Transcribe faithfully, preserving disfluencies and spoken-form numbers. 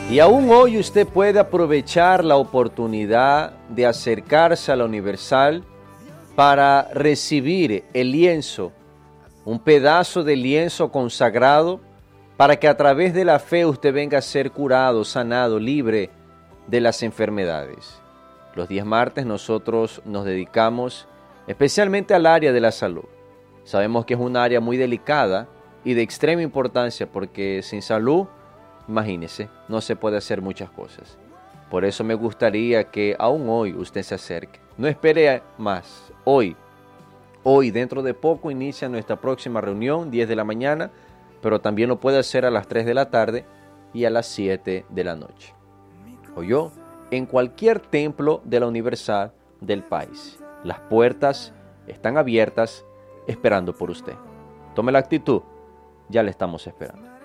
Y aún hoy usted puede aprovechar la oportunidad de acercarse a la Universal para recibir el lienzo, un pedazo de lienzo consagrado, para que a través de la fe usted venga a ser curado, sanado, libre de las enfermedades. Los días martes nosotros nos dedicamos especialmente al área de la salud. Sabemos que es un área muy delicada y de extrema importancia, porque sin salud, imagínese, no se puede hacer muchas cosas. Por eso me gustaría que aún hoy usted se acerque. No espere más. Hoy, hoy dentro de poco inicia nuestra próxima reunión, diez de la mañana, pero también lo puede hacer a las tres de la tarde y a las siete de la noche. O yo, en cualquier templo de la Universal del país. Las puertas están abiertas esperando por usted. Tome la actitud, ya le estamos esperando.